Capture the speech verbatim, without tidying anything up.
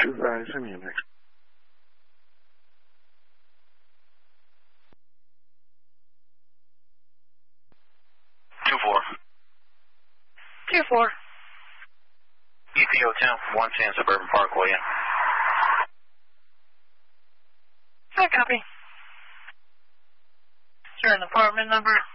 Two five, send me a next. Two four. Two four. E P O ten one ten Suburban Parkway. I copy. Is there an apartment number?